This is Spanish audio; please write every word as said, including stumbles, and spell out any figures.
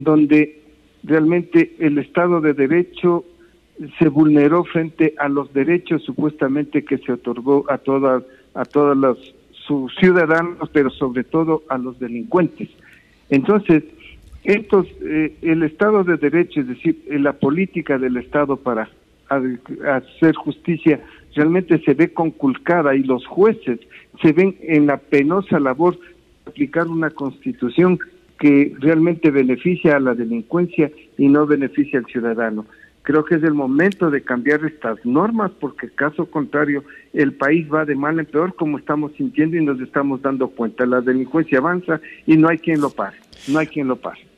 donde realmente el Estado de Derecho se vulneró frente a los derechos supuestamente que se otorgó a todas a todos los sus ciudadanos, pero sobre todo a los delincuentes. Entonces, estos eh, el Estado de Derecho, es decir, la política del Estado para hacer justicia realmente se ve conculcada, y los jueces se ven en la penosa labor de aplicar una constitución que realmente beneficia a la delincuencia y no beneficia al ciudadano. Creo que es el momento de cambiar estas normas, porque caso contrario el país va de mal en peor, como estamos sintiendo y nos estamos dando cuenta. La delincuencia avanza y no hay quien lo pare, no hay quien lo pare.